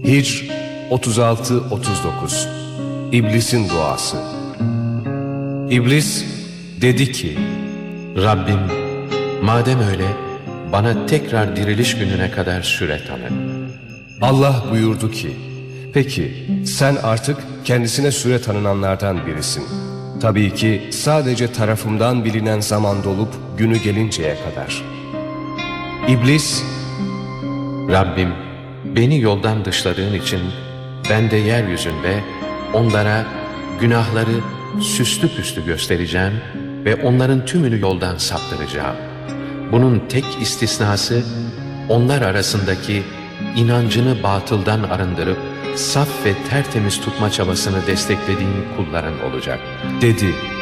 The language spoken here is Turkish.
Hicr 36-39 İblisin duası. İblis dedi ki: Rabbim, madem öyle, bana tekrar diriliş gününe kadar süre tanı. Allah buyurdu ki: peki sen artık kendisine süre tanınanlardan birisin. Tabii ki sadece tarafımdan bilinen zaman dolup günü gelinceye kadar. İblis: Rabbim, beni yoldan dışladığın için ben de yeryüzünde onlara günahları süslü püslü göstereceğim ve onların tümünü yoldan saptıracağım. Bunun tek istisnası onlar arasındaki inancını batıldan arındırıp saf ve tertemiz tutma çabasını desteklediğin kulların olacak. dedi.